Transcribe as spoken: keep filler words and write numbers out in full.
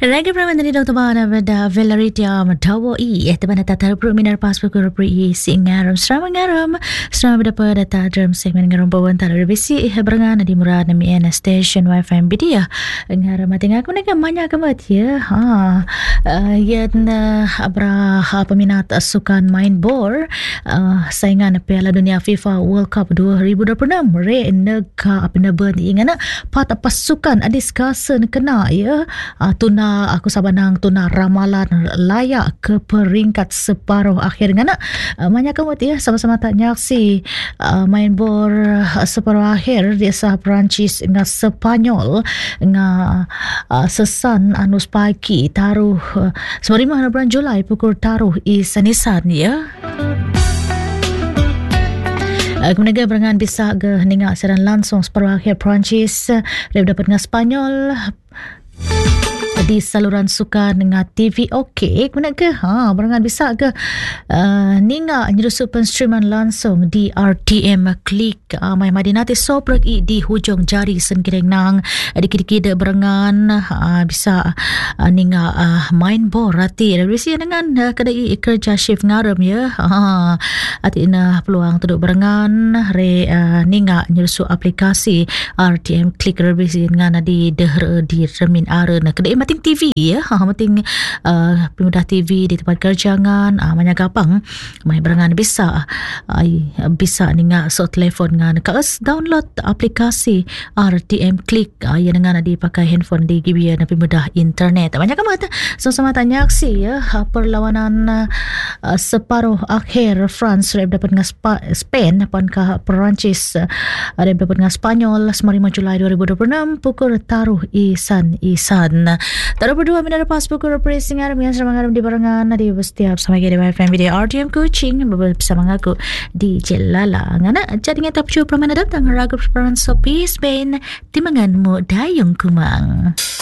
Raga Praman dari Doktor Bana Veda Velaritia Madawa I eh teman data terpru minar pas pukul pri singaram srama ngaram srama dapat data drum segmen ngaram bawan tar besi berangan di murad nami N station wifi bidia ngaram mating aku nak banyak kemat ya ha ya abra peminat sukan main bor saingan Piala Dunia FIFA World Cup dua ribu dua puluh enam re nega apna ber ingana pat pasukan adiskasen kena ya tuna aku sabanang tuna ramalan layak ke peringkat separuh akhir ngana banyak kamu ya sama-sama tak nyaksi uh, main bor uh, separuh akhir di sah Perancis dengan Sepanyol dengan uh, sesan anus pagi taruh uh, semarima bulan Julai pukul taruh isanisan ya. Kemudian berangan bisa ke ninga seran langsung separuh akhir Perancis dia dapat dengan Spanyol di saluran sukan dengan T V OK kemudian ke ha berangan bisa ke uh, ninga nyerusuk penstreaman langsung di R T M Klik uh, mai madinati sobrek i di hujung jari sengkireng nang dikit-dikit berangan uh, bisa uh, ninga uh, main bor rati revisi dengan uh, kedai kerja shift ngaram ya ha ati na peluang tuduk berangan re uh, ninga nyerusuk aplikasi R T M Klik revisi dengan di dehre di remin arena kedai mati T V ya, ha penting uh, pemudah T V di tempat kerjangan, ah uh, banyak gampang, mai berangan bisa, uh, bisa ninga so telefon ngan, kaus download aplikasi R T M Klik, uh, yang dengan dipakai handphone di gibian pemudah internet. Banyak gampang, sama-sama tanya aksi ya, perlawanan uh, separuh akhir France rep dapat dengan Spain, pankah Perancis uh, rep dapat dengan Spanyol, semarima Julai dua ribu dua puluh enam pukul taruh isan isan. Taruh berdua minat pas pukul racing ngaram yang sama ngaram di barangan di setiap sama gede W F M video R T M coaching bersama aku di Jelala ngana jadi ngata pcu pramana datang ragu peran sopi Spain timanganmu dayung kumang.